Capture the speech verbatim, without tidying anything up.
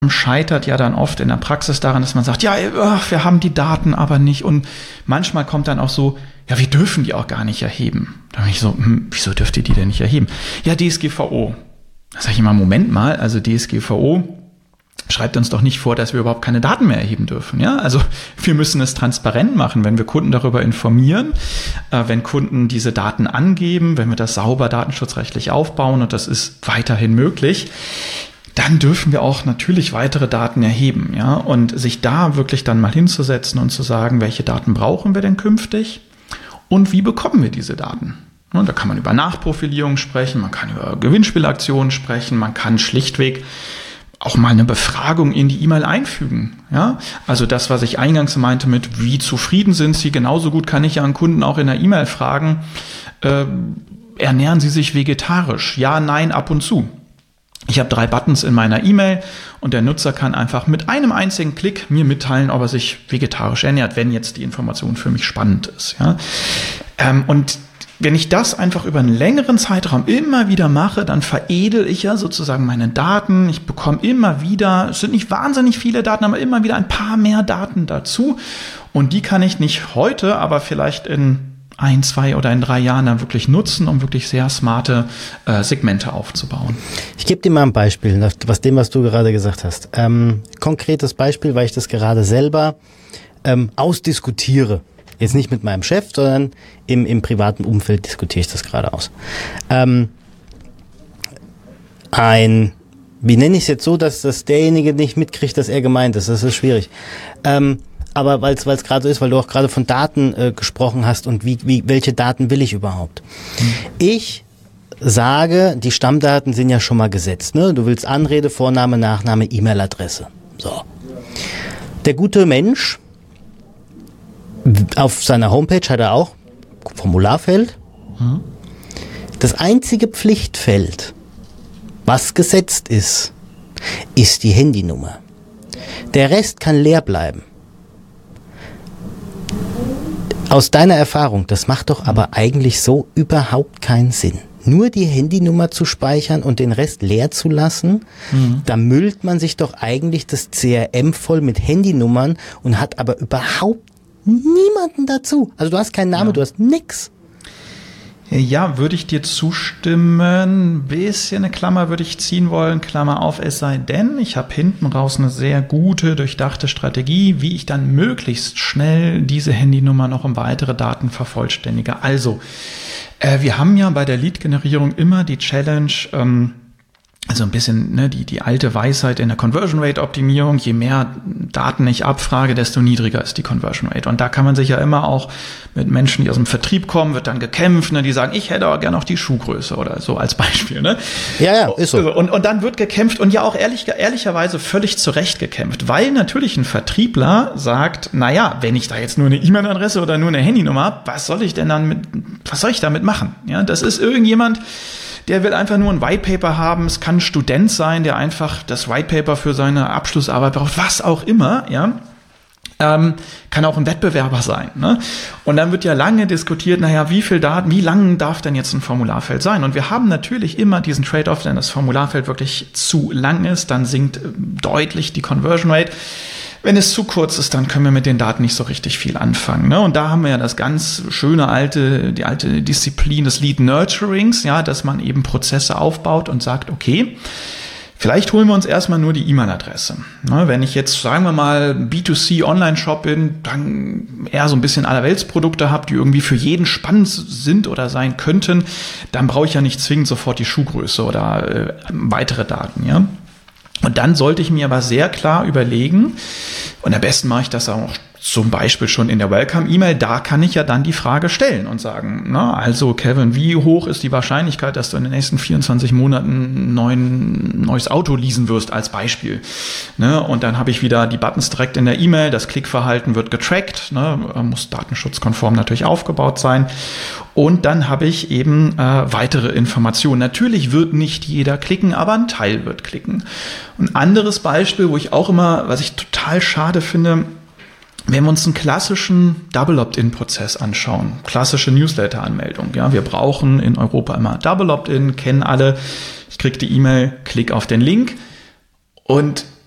scheitert ja dann oft in der Praxis daran, dass man sagt, ja, wir haben die Daten aber nicht. Und manchmal kommt dann auch so, ja, wir dürfen die auch gar nicht erheben. Da bin ich so, hm, wieso dürft ihr die denn nicht erheben? Ja, D S G V O. Da sage ich immer, Moment mal, also D S G V O schreibt uns doch nicht vor, dass wir überhaupt keine Daten mehr erheben dürfen. Ja, also wir müssen es transparent machen, wenn wir Kunden darüber informieren, äh, wenn Kunden diese Daten angeben, wenn wir das sauber datenschutzrechtlich aufbauen und das ist weiterhin möglich, dann dürfen wir auch natürlich weitere Daten erheben. Ja, und sich da wirklich dann mal hinzusetzen und zu sagen, welche Daten brauchen wir denn künftig und wie bekommen wir diese Daten? Und da kann man über Nachprofilierung sprechen, man kann über Gewinnspielaktionen sprechen, man kann schlichtweg auch mal eine Befragung in die E-Mail einfügen. Ja, also das, was ich eingangs meinte mit, wie zufrieden sind Sie? Genauso gut kann ich ja einen Kunden auch in der E-Mail fragen, äh, ernähren Sie sich vegetarisch? Ja, nein, ab und zu. Ich habe drei Buttons in meiner E-Mail und der Nutzer kann einfach mit einem einzigen Klick mir mitteilen, ob er sich vegetarisch ernährt, wenn jetzt die Information für mich spannend ist. Ja, ähm, und wenn ich das einfach über einen längeren Zeitraum immer wieder mache, dann veredel ich ja sozusagen meine Daten. Ich bekomme immer wieder, es sind nicht wahnsinnig viele Daten, aber immer wieder ein paar mehr Daten dazu. Und die kann ich nicht heute, aber vielleicht in ein, zwei oder in drei Jahren dann wirklich nutzen, um wirklich sehr smarte äh, Segmente aufzubauen. Ich gebe dir mal ein Beispiel, was dem, was du gerade gesagt hast. Ähm, konkretes Beispiel, weil ich das gerade selber ähm, ausdiskutiere. Jetzt nicht mit meinem Chef, sondern im, im privaten Umfeld diskutiere ich das gerade aus. Ähm, ein, wie nenne ich es jetzt so, dass das derjenige nicht mitkriegt, dass er gemeint ist. Das ist schwierig. Ähm, aber weil es gerade so ist, weil du auch gerade von Daten äh, gesprochen hast und wie, wie, welche Daten will ich überhaupt? Hm. Ich sage, die Stammdaten sind ja schon mal gesetzt. Ne? Du willst Anrede, Vorname, Nachname, E-Mail-Adresse. So. Der gute Mensch, auf seiner Homepage hat er auch Formularfeld. Hm. Das einzige Pflichtfeld, was gesetzt ist, ist die Handynummer. Der Rest kann leer bleiben. Aus deiner Erfahrung, das macht doch aber eigentlich so überhaupt keinen Sinn. Nur die Handynummer zu speichern und den Rest leer zu lassen, mhm. da müllt man sich doch eigentlich das C R M voll mit Handynummern und hat aber überhaupt niemanden dazu. Also du hast keinen Namen, ja. Du hast nix. Ja, würde ich dir zustimmen. Ein bisschen eine Klammer würde ich ziehen wollen, Klammer auf, es sei denn, ich habe hinten raus eine sehr gute, durchdachte Strategie, wie ich dann möglichst schnell diese Handynummer noch um weitere Daten vervollständige. Also, äh, wir haben ja bei der Lead-Generierung immer die Challenge, ähm, also ein bisschen ne, die, die alte Weisheit in der Conversion Rate Optimierung, je mehr Daten ich abfrage, desto niedriger ist die Conversion Rate. Und da kann man sich ja immer auch mit Menschen, die aus dem Vertrieb kommen, wird dann gekämpft, ne, die sagen, ich hätte aber gerne auch die Schuhgröße oder so als Beispiel. Ne? Ja, ja, ist so. Und, und dann wird gekämpft und ja auch ehrlich, ehrlicherweise völlig zu Recht gekämpft, weil natürlich ein Vertriebler sagt, naja, wenn ich da jetzt nur eine E-Mail-Adresse oder nur eine Handynummer habe, was soll ich denn dann mit, was soll ich damit machen? Ja, das ist irgendjemand, der will einfach nur ein White Paper haben. Es kann ein Student sein, der einfach das White Paper für seine Abschlussarbeit braucht, was auch immer, ja. Ähm, kann auch ein Wettbewerber sein, ne? Und dann wird ja lange diskutiert, naja, wie viel Daten, wie lang darf denn jetzt ein Formularfeld sein? Und wir haben natürlich immer diesen Trade-off, wenn das Formularfeld wirklich zu lang ist, dann sinkt deutlich die Conversion Rate. Wenn es zu kurz ist, dann können wir mit den Daten nicht so richtig viel anfangen. Ne? Und da haben wir ja das ganz schöne alte, die alte Disziplin des Lead Nurturings, ja, dass man eben Prozesse aufbaut und sagt, okay, vielleicht holen wir uns erstmal nur die E-Mail-Adresse. Ne? Wenn ich jetzt, sagen wir mal, B zwei C Online-Shop bin, dann eher so ein bisschen Allerweltsprodukte habe, die irgendwie für jeden spannend sind oder sein könnten, dann brauche ich ja nicht zwingend sofort die Schuhgröße oder äh, weitere Daten, ja. Und dann sollte ich mir aber sehr klar überlegen, und am besten mache ich das auch zum Beispiel schon in der Welcome-E-Mail, da kann ich ja dann die Frage stellen und sagen, na, also Kevin, wie hoch ist die Wahrscheinlichkeit, dass du in den nächsten vierundzwanzig Monaten ein neuen, neues Auto leasen wirst, als Beispiel. Ne? Und dann habe ich wieder die Buttons direkt in der E-Mail, das Klickverhalten wird getrackt, ne? Muss datenschutzkonform natürlich aufgebaut sein. Und dann habe ich eben äh, weitere Informationen. Natürlich wird nicht jeder klicken, aber ein Teil wird klicken. Ein anderes Beispiel, wo ich auch immer, was ich total schade finde, wenn wir uns einen klassischen Double-Opt-in-Prozess anschauen, klassische Newsletter-Anmeldung, ja, wir brauchen in Europa immer Double-Opt-in, kennen alle, ich kriege die E-Mail, klick auf den Link und